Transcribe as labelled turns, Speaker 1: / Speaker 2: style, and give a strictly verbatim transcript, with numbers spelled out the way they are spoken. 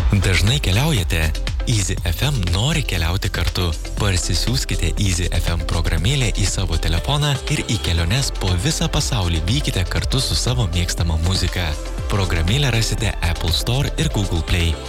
Speaker 1: Dažnai keliaujate? Easy F M nori keliauti kartu. Parsisiųskite Easy F M programėlę į savo telefoną ir į keliones po visą pasaulį vykite kartu su savo mėgstama muzika. Programėlę rasite Apple Store ir Google Play.